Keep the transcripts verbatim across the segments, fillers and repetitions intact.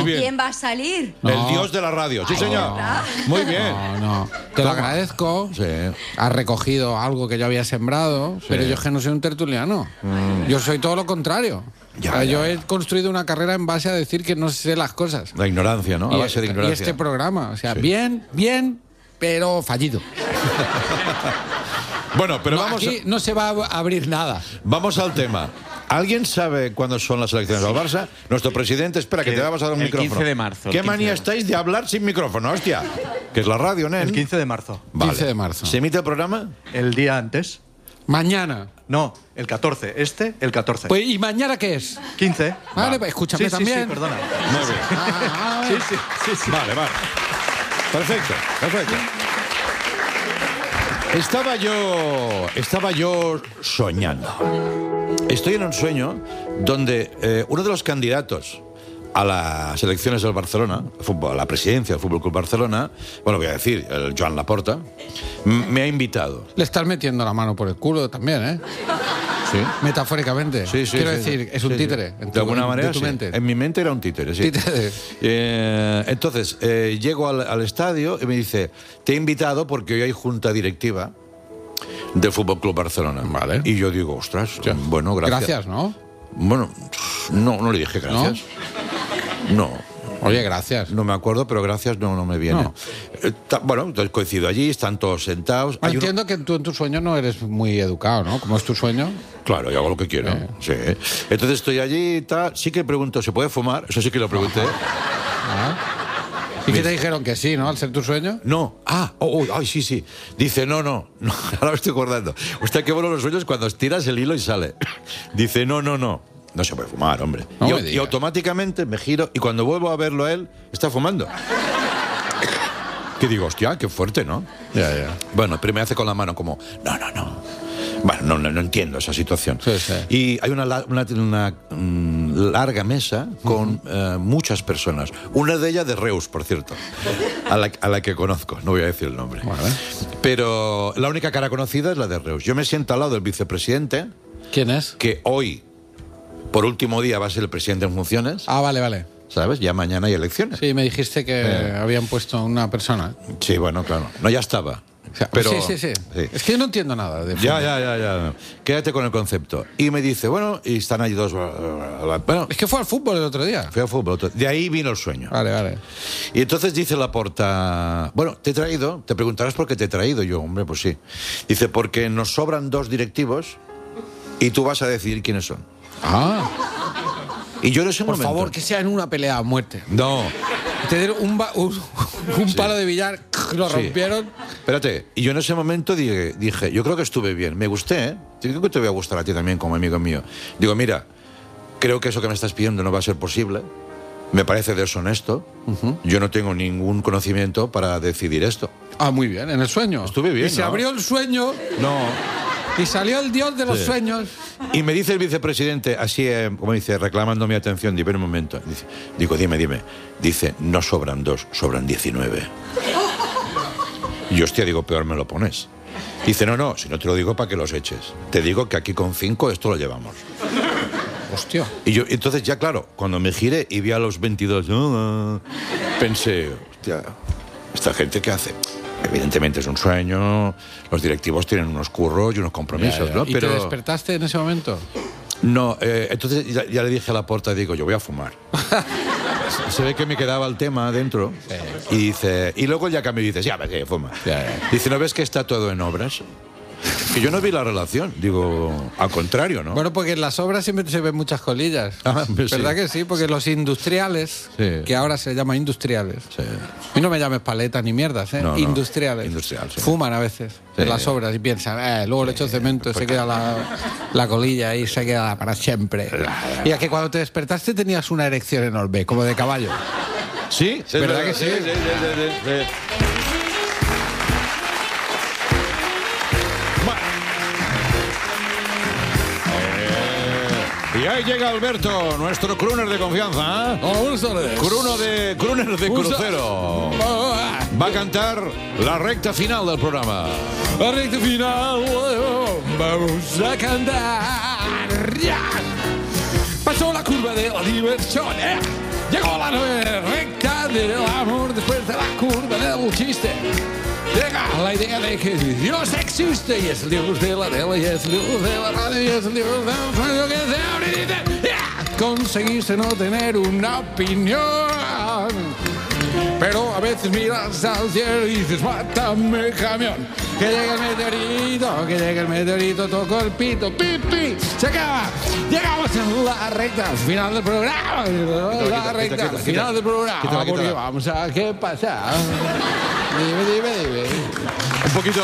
bien. ¿Quién va a salir? El No. dios de la radio, sí señor. Muy bien. No, no. Te lo agradezco. Sí. Has recogido algo que yo había sembrado, pero yo es que no soy un tertuliano. Mm. Yo soy todo lo contrario. Ya, O sea, ya, yo ya. he construido una carrera en base a decir que no sé las cosas. La ignorancia, ¿no? A Y, base de y ignorancia. este programa, o sea, Sí. bien, bien, pero fallido. Bueno, pero No, vamos, aquí no se va a abrir nada. vamos al tema. ¿Alguien sabe cuándo son las elecciones del Barça? Nuestro presidente, espera, que Que te vamos a dar un el micrófono. quince de marzo, el ¿Qué quince manía de estáis de hablar sin micrófono, hostia? Que es la radio, ¿no? El quince de marzo. Vale. quince de marzo. ¿Se emite el programa? El día antes. Mañana. No, el catorce. Este, el catorce. Pues, ¿y mañana qué es? quince. Vale, pues escúchame Sí, sí, también. sí, perdona. Muy bien. Ah, Sí, sí, sí, sí. Vale, vale. Perfecto, perfecto. Estaba yo, estaba yo soñando. Estoy en un sueño donde eh, uno de los candidatos a las elecciones del Barcelona, fútbol, a la presidencia del Fútbol Club Barcelona, bueno, voy a decir, el Joan Laporta, m- me ha invitado. Le estás metiendo la mano por el culo también, ¿eh? Sí. Metafóricamente. Sí, sí, Quiero sí, decir, sí. es un Sí, sí. títere. en De tu- alguna en- manera, de tu sí. mente. En mi mente era un títere, sí. Títere. Eh, entonces, eh, llego al, al estadio y me dice, te he invitado porque hoy hay junta directiva del Fútbol Club Barcelona. Vale. Y yo digo, ostras, bueno, gracias. Gracias, ¿no? Bueno, no, no le dije gracias. No. Oye, gracias. No me acuerdo, pero gracias no, no me viene. No. Eh, ta- bueno, entonces coincido allí, están todos sentados. Hay uno- Entiendo que tú en tu sueño no eres muy educado, ¿no? ¿Cómo es tu sueño? Claro, yo hago lo que quiero. Eh. Sí. Entonces estoy allí y tal. Sí que pregunto, ¿se puede fumar? Eso sí que lo pregunté. ¿Y qué te dijeron que sí, ¿no? Al ser tu sueño. No. Ah, oh, oh, ay, sí, sí. Dice, no, no, no. Ahora me estoy acordando. Usted qué bueno los sueños cuando estiras el hilo y sale. Dice, no, no, no. No se puede fumar, hombre. No y, me y diga. automáticamente me giro y cuando vuelvo a verlo a él, está fumando. Que digo, hostia, qué fuerte, ¿no? Ya, ya. Bueno, pero me hace con la mano como, no, no, no. Bueno, no, no, no entiendo esa situación. Sí, sí. Y hay una, la- una, una, mm, larga mesa con eh, muchas personas. Una de ellas de Reus, por cierto, a la, a la que conozco. No voy a decir el nombre. Vale. Pero la única cara conocida es la de Reus. Yo me siento al lado del vicepresidente, ¿Quién es? que hoy, por último día, va a ser el presidente en funciones. Ah, vale, vale. ¿Sabes? Ya mañana hay elecciones. Sí, me dijiste que Eh. habían puesto una persona. Sí, bueno, claro. No, ya estaba. O sea, Pero, sí, sí, sí, sí. Es que yo no entiendo nada de Ya, fútbol. ya, ya, ya. Quédate con el concepto. Y me dice, bueno, y están allí dos. Bueno, Es que fue al fútbol el otro día. fui a fútbol. De ahí vino el sueño. Vale, vale. Y entonces dice Laporta, bueno, te he traído, te preguntarás por qué te he traído. Yo, hombre, pues sí. Dice, porque nos sobran dos directivos y tú vas a decidir quiénes son. Ah, Y yo en ese por momento. favor, que sea en una pelea a muerte. No. Te dieron un, ba- un, un palo de billar, lo Sí. rompieron. Espérate, y yo en ese momento dije, dije, yo creo que estuve bien, me gusté, ¿eh? Yo creo que te voy a gustar a ti también como amigo mío. Digo, mira, creo que eso que me estás pidiendo no va a ser posible, me parece deshonesto, yo no tengo ningún conocimiento para decidir esto. Ah, muy bien, en el sueño. Estuve bien, Y se ¿no? abrió el sueño No. y salió el dios de los Sí. sueños. Y me dice el vicepresidente, así, eh, como dice, reclamando mi atención, digo, un momento, dice, digo, dime, dime, dice, no sobran dos, sobran diecinueve. Y yo, hostia, digo, peor me lo pones. Dice, no, no, si no te lo digo para que los eches. Te digo que aquí con cinco esto lo llevamos. Hostia. Y yo, entonces ya claro, cuando me giré y vi a los veintidós, ah, pensé, hostia, ¿esta gente qué hace? Evidentemente es un sueño, los directivos tienen unos curros y unos compromisos, Ya, ya. ¿no? ¿Y Pero te despertaste en ese momento? no, eh, entonces ya, ya le dije a la puerta, digo, yo voy a fumar. Se ve que me quedaba el tema adentro y dice, y luego ya cambió y dice, ya, que fuma. Ya, ya. Dice, ¿no ves que está todo en obras? Que yo no vi la relación, digo, al contrario, ¿no? Bueno, porque en las obras siempre se ven muchas colillas. Ah, pues sí. ¿Verdad que sí? Porque los industriales, Sí. que ahora se llaman industriales, Sí. y no me llames paletas ni mierdas, ¿eh? No, no. Industriales. Industrial, sí. Fuman a veces Sí. en las obras y piensan, eh, luego le echo cemento y se queda la, la colilla ahí, se queda para siempre. Y a que cuando te despertaste tenías una erección enorme, como de caballo. ¿Sí? ¿Sí? ¿Verdad que sí? Sí, sí, sí, sí, sí. Bueno. Eh, y ahí llega Alberto, nuestro crooner de confianza. ¿eh? Hola, buenas tardes. Cruno de, crooner de Buenas- crucero. Va a cantar la recta final del programa. La recta final, vamos a cantar. Ya. Pasó la curva de la diversión, ¿eh? Llegó la recta del amor después de la curva del chiste. Llega la idea de que Dios existe y es el Dios de la tele y es el Dios de la radio y es el Dios de la radio que se abre y dice, ¡yeah! Conseguiste no tener una opinión. Pero a veces miras al cielo y dices, mátame camión. Que llegue el meteorito, que llegue el meteorito, toco el pito, pipi, se acaba. Llegamos a la recta final del programa. La recta final del programa. Porque vamos a qué pasa. Dime, dime, dime. Un poquito...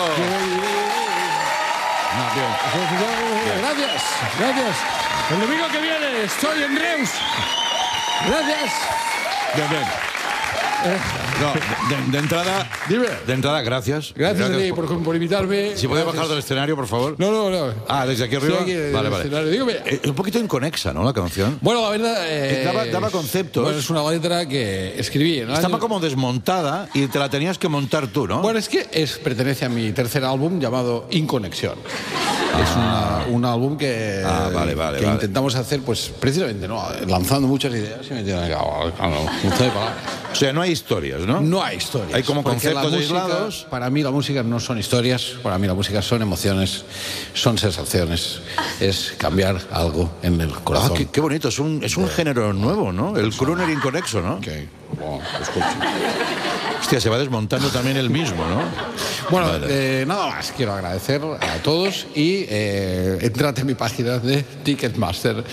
No, bien. Gracias, gracias. El domingo que viene estoy en Reus. Gracias. Bien, bien. No, de, de entrada, Dime. de entrada, gracias. Gracias, gracias a ti por, por, por invitarme. Si puede Gracias. bajar del escenario, por favor. No, no, no. Ah, desde aquí arriba. Sí, aquí, vale, vale. escenario. Dígame. Eh, un poquito inconexa, ¿no? La canción. Bueno, la verdad. Eh, daba, daba conceptos. Bueno, es una letra que escribí. En el Estaba año... como desmontada y te la tenías que montar tú, ¿no? Bueno, es que es, pertenece a mi tercer álbum llamado Inconexión. Ah. Es una, un álbum que, ah, vale, vale, que vale. intentamos hacer, pues precisamente, ¿no? Lanzando muchas ideas y me tienen que O sea, no hay historias, ¿no? No hay historias. Hay como Porque conceptos la música, aislados. Para mí la música no son historias, para mí la música son emociones, son sensaciones, es cambiar algo en el corazón. Ah, qué, qué bonito, es un, es un género nuevo, ¿no? El crooner inconexo, ¿no? Okay. Bueno, escucho. Hostia, se va desmontando también el mismo, ¿no? Bueno, vale. eh, nada más, quiero agradecer a todos y eh, entrate en mi página de Ticketmaster.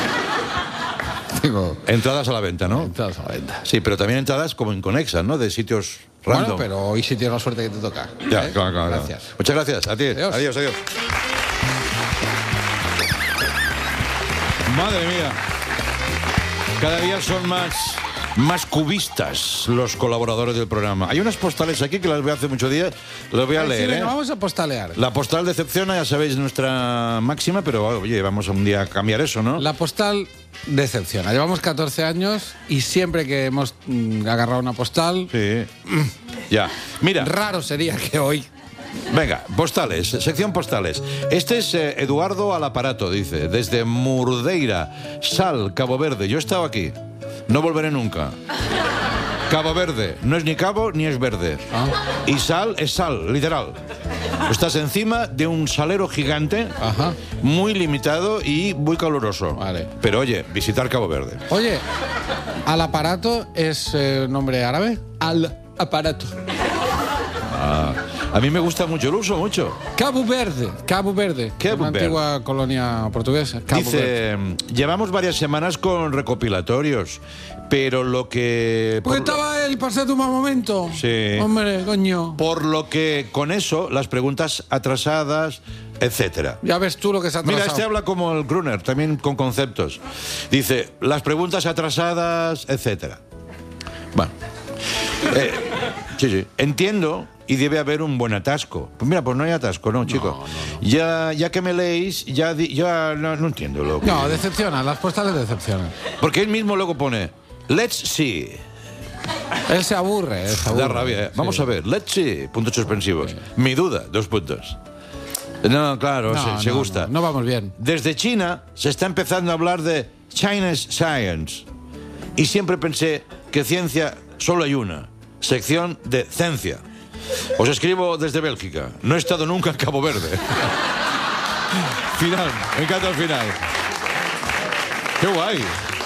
Tengo entradas a la venta, ¿no? entradas a la venta. Sí, pero también entradas como inconexas, ¿no? De sitios random. Bueno, pero hoy sí tienes la suerte que te toca. Ya, ¿eh? claro, claro. Gracias. Claro. Muchas gracias. A ti. Adiós. Adiós, adiós. Madre mía. Cada día son más, más cubistas los colaboradores del programa. Hay unas postales aquí que las veo hace muchos días. Las voy a Ay, leer, sí, venga, ¿eh? vamos a postalear. La postal decepciona, ya sabéis, nuestra máxima, pero oye, vamos a un día a cambiar eso, ¿no? La postal decepciona. Llevamos catorce años y siempre que hemos mm, agarrado una postal, Sí. Ya. Mira. raro sería que hoy... Venga, postales, sección postales. Este es eh, Eduardo al aparato, dice, desde Murdeira, Sal, Cabo Verde. Yo he estado aquí, no volveré nunca. Cabo Verde, no es ni cabo ni es verde. Ah. Y sal es sal, literal. Estás encima de un salero gigante, Ajá. muy limitado y muy caluroso. Vale. Pero oye, visitar Cabo Verde. Oye, al aparato es eh, nombre árabe. Al aparato. Ah, a mí me gusta mucho, lo uso mucho. Cabo Verde. Cabo Verde. Cabo una Verde. antigua colonia portuguesa. Cabo Verde. Dice, llevamos varias semanas con recopilatorios, pero lo que... Porque por, estaba el pasado un mal momento. Sí. Hombre, coño. por lo que con eso, las preguntas atrasadas, etcétera. Ya ves tú lo que se ha atrasado. Mira, este habla como el crooner, también con conceptos. Dice, las preguntas atrasadas, etcétera. Bueno. Eh, sí, sí. Entiendo y debe haber un buen atasco. Pues mira, pues no hay atasco, ¿no, chico? No, no, no. Ya, ya que me leéis, ya, di- ya no, no entiendo lo que... No, decepciona. Las postales decepcionan. Porque él mismo luego pone, let's see. Él se aburre. Él se aburre. Da rabia, ¿eh? Vamos Sí. a ver, let's see, puntos suspensivos. Mi duda, dos puntos. No, claro, No, se, se no, gusta. No, no vamos bien. Desde China se está empezando a hablar de China's Science. Y siempre pensé que ciencia solo hay una. Sección de ciencia. Os escribo desde Bélgica. No he estado nunca en Cabo Verde. Final, me encanta el final. ¡Qué guay!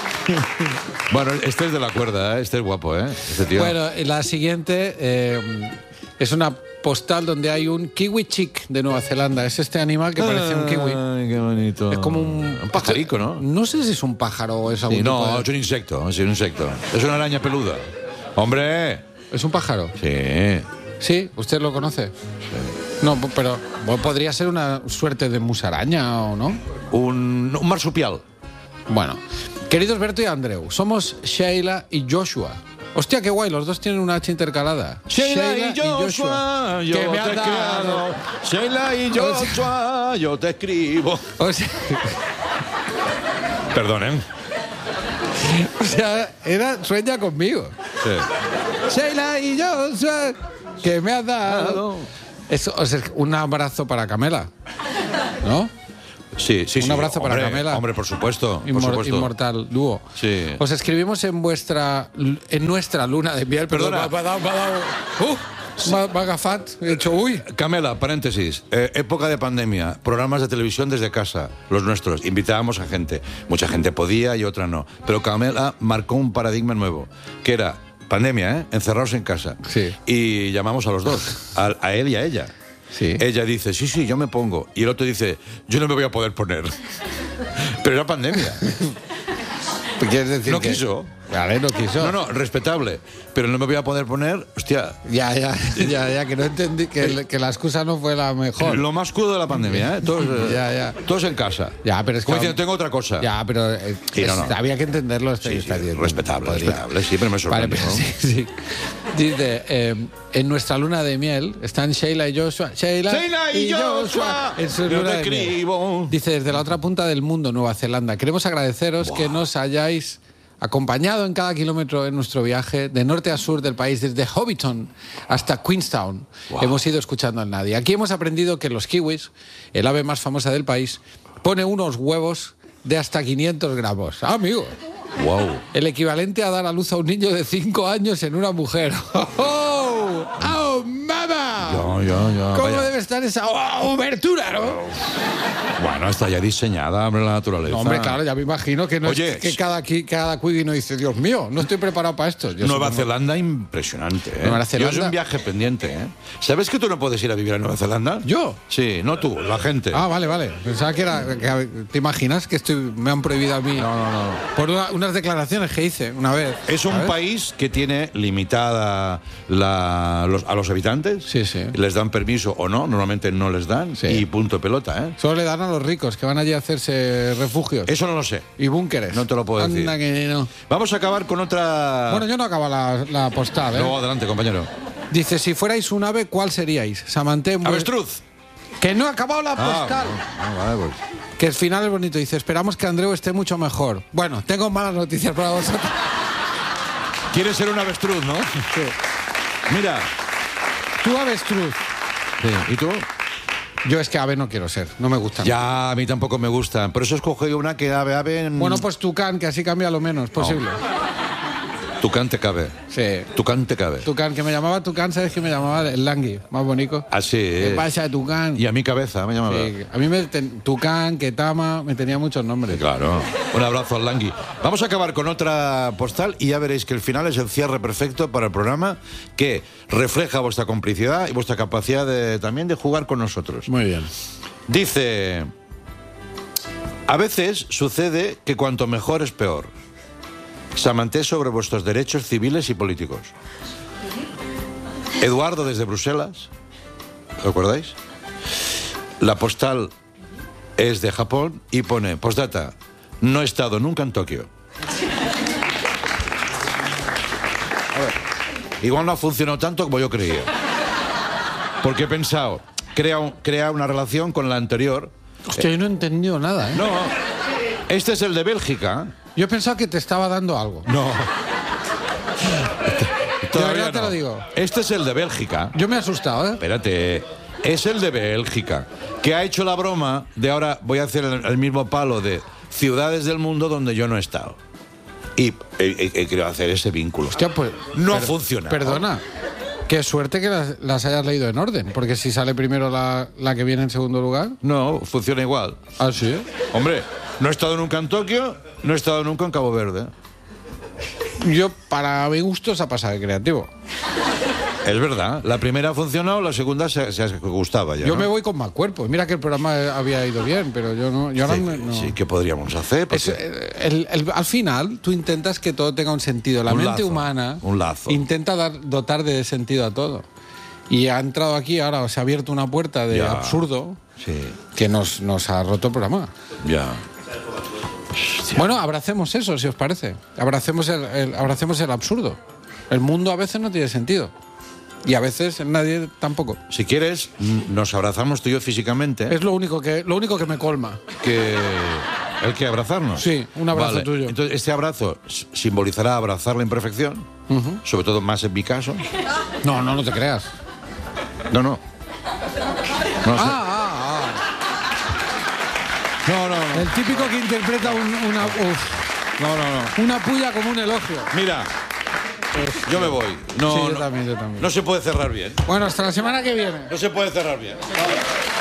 Bueno, este es de la cuerda, ¿eh? Este es guapo, ¿eh? Este tío. Bueno, y la siguiente eh, es una postal donde hay un kiwi chick de Nueva Zelanda. Es este animal que parece un kiwi. Ay, qué bonito. Es como un... Un pajarico, ¿no? No sé si es un pájaro o es algún Sí, tipo no, de- es un insecto, es un insecto. Es una araña peluda. ¡Hombre! ¿Es un pájaro? Sí. Sí, ¿usted lo conoce? No, pero bueno, podría ser una suerte de musaraña o no. Un, un marsupial. Bueno, queridos Berto y Andreu, somos Sheila y Joshua. Hostia, qué guay, los dos tienen una H intercalada. Sheila y Joshua, yo que me te han he dado. creado. Sheila y Joshua, yo te escribo. O sea, Perdonen. o sea, era sueña conmigo. Sí. Sheila y Joshua, que me has dado. Eso, o sea, un abrazo para Camela, ¿no? Sí, sí, Un sí. abrazo para Hombre, Camela. Hombre, por supuesto. por Inmor- supuesto. Inmortal dúo. Sí. Os escribimos en vuestra en nuestra luna de miel. Perdona. Perdón, me ha dado- me ha dado- ¡Uh! Me ha- me ha agafat. He dicho, uy. Camela, paréntesis. Eh, época de pandemia, programas de televisión desde casa, los nuestros. Invitábamos a gente. Mucha gente podía y otra no. Pero Camela marcó un paradigma nuevo, que era pandemia, ¿eh? Encerrados en casa. Sí. Y llamamos a los dos, a, a él y a ella. Sí. Ella dice, sí, sí, yo me pongo. Y el otro dice, yo no me voy a poder poner. Pero era pandemia. ¿Quieres decir No que- quiso. Vale, no quiso. No, no, respetable. Pero no me voy a poder poner, hostia. Ya, ya, ya, ya, que no entendí, que, el- que la excusa no fue la mejor. Lo más crudo de la pandemia, ¿eh? Todos, eh, Ya, ya. todos en casa. Ya, pero es que- Como diciendo, tengo otra cosa. Ya, pero eh, Sí, no, es- no. había que entenderlo. Está, Sí, está sí, bien. respetable, Podría. respetable. Sí, pero me Vale, sorprende. pero ¿no? sí, sí. Dice, eh, en nuestra luna de miel están Sheila y Joshua. Sheila, Sheila y Joshua, en su yo luna te de miel. escribo. Dice, desde la otra punta del mundo, Nueva Zelanda, queremos agradeceros que nos hayáis acompañado en cada kilómetro en nuestro viaje de norte a sur del país, desde Hobbiton hasta Queenstown. Wow. Hemos ido escuchando al nadie. Aquí hemos aprendido que los kiwis, el ave más famosa del país, pone unos huevos de hasta quinientos gramos. Ah, amigo. Wow. El equivalente a dar a luz a un niño de cinco años en una mujer. ¡Oh! ¡Oh, mamá! Ya, ya, ya. ¿Cómo vaya. debe estar esa oh, obertura, no? Bueno, está ya diseñada, hombre, la naturaleza. No, hombre, claro, ya me imagino que, no Oye, es que cada, qui- cada cuigi no dice, Dios mío, no estoy preparado para esto. Yo Nueva supongo- Zelanda, impresionante, ¿eh? Nueva Yo Zelanda. es un viaje pendiente, ¿eh? ¿Sabes que tú no puedes ir a vivir a Nueva Zelanda? ¿Yo? Sí, no tú, la gente. Ah, vale, vale. Pensaba que era. que- ¿Te imaginas que estoy, me han prohibido a mí? No, no, no. Por una- unas declaraciones que hice una vez. Es un ¿sabes? país que tiene limitada la, los- a los habitantes. Sí, sí. Les dan permiso o no, normalmente no les dan. Sí. Y punto pelota, ¿eh? Solo le dan a los ricos que van allí a hacerse refugios Eso no lo sé. y búnkeres. No te lo puedo Anda decir. que no. Vamos a acabar con otra... Bueno, yo no acabo la, la postal, ¿eh? Luego, adelante, compañero. Dice, si fuerais un ave, ¿cuál seríais? Samanté... mu- Avestruz. Que no ha acabado la Ah, postal. ah, vale, pues. Que el final es bonito. Dice, esperamos que Andreu esté mucho mejor. Bueno, tengo malas noticias para vosotros. Quieres ser un avestruz, ¿no? Mira. Tú, avestruz. Sí. ¿Y tú? Yo es que ave no quiero ser. No me gusta. Ya, a mí tampoco me gustan. Por eso escogí una que ave, ave... En... Bueno, pues Tucán, que así cambia lo menos posible. Tucán te cabe. Sí. Tucán te cabe. Tucán, que me llamaba Tucán, ¿sabes que me llamaba el Langui? Más bonito. Así ¿Qué es. pasa, Tucán? Y a mi cabeza me llamaba. Sí, a mí me ten- Tucán, Ketama, me tenía muchos nombres. Claro. Un abrazo al Langui. Vamos a acabar con otra postal y ya veréis que el final es el cierre perfecto para el programa que refleja vuestra complicidad y vuestra capacidad de, también de jugar con nosotros. Muy bien. Dice, a veces sucede que cuanto mejor es peor. Samanté sobre vuestros derechos civiles y políticos. Eduardo desde Bruselas. ¿Lo acordáis? La postal es de Japón y pone, postdata, no he estado nunca en Tokio. A ver, igual no ha funcionado tanto como yo creía. Porque he pensado, crea, un- crea una relación con la anterior. Hostia, yo no he entendido nada, ¿eh? No, este es el de Bélgica. Yo he pensado que te estaba dando algo. No. Todavía verdad te no. lo digo. Este es el de Bélgica. Yo me he asustado, ¿eh? Espérate. Es el de Bélgica, que ha hecho la broma de ahora voy a hacer el, el mismo palo de ciudades del mundo donde yo no he estado. Y he, he- he querido hacer ese vínculo. Hostia, pues... No per- funciona. Perdona. Qué suerte que las, las hayas leído en orden, porque si sale primero la, la que viene en segundo lugar... No, funciona igual. Ah, sí. Hombre, no he estado nunca en Tokio, no he estado nunca en Cabo Verde. Yo, para mi gusto, se ha pasado de creativo. Es verdad, la primera ha funcionado, la segunda se, se gustaba ya. Yo ¿no? me voy con mal cuerpo. Mira que el programa había ido bien, pero yo no... Yo ahora Sí, me- no. sí, ¿qué podríamos hacer? Porque- Es, eh, el- el- al final, tú intentas que todo tenga un sentido. La Un mente lazo, humana un lazo. intenta dar, dotar de sentido a todo. Y ha entrado aquí, ahora se ha abierto una puerta de Ya. absurdo Sí, que nos, nos ha roto el programa. ya. Bueno, abracemos eso, si os parece. Abracemos el, el- abracemos el absurdo. El mundo a veces no tiene sentido. Y a veces nadie tampoco. Si quieres, n- nos abrazamos tú y yo físicamente. Es lo único que, lo único que me colma. que el que abrazarnos. Sí, un abrazo Vale, tuyo. Entonces, este abrazo s- simbolizará abrazar la imperfección, sobre todo más en mi caso. No, no, no te creas. No, no. No sé. Ah, ah, No, no, no. El típico que interpreta un- una, uf, No, no, no. una puya como un elogio. Mira, yo me voy. No, Sí, yo no, también, yo también. no se puede cerrar bien. Bueno, hasta la semana que viene. No se puede cerrar bien. Vale.